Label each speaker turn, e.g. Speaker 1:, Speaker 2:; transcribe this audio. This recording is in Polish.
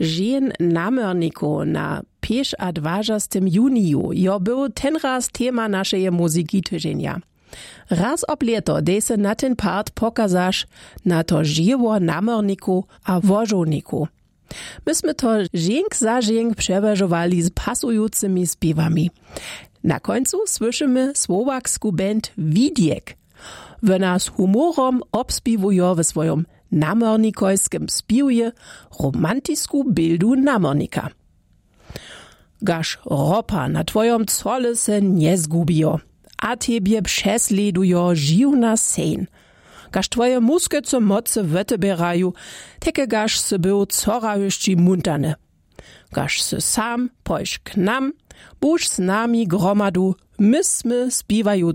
Speaker 1: Žen namerniko na 25. juniju jo był ten raz tema naszej muzyki tydzienia. Raz ob leto dej se na ten part pokazaš na to žiwo namrniku a wożowniku. Myśmy to ženk za ženk przeważowali z pasującymi śpiewami. Na końcu słyszymy słowaksku band Widiek. Wona z humorom obspiwują w swoim namrnikojskim śpiewie romantisku bildu namrnika. Gaż ropa na twojom cole se nie zgubijo, a tebie przesledujo žiwna sen. Gaż twoje muske co moce wetebieraju, teke gaż se był corajušći muntane. Gaż se sam pojš k nam, buž s nami gromadu, my sme spiewaju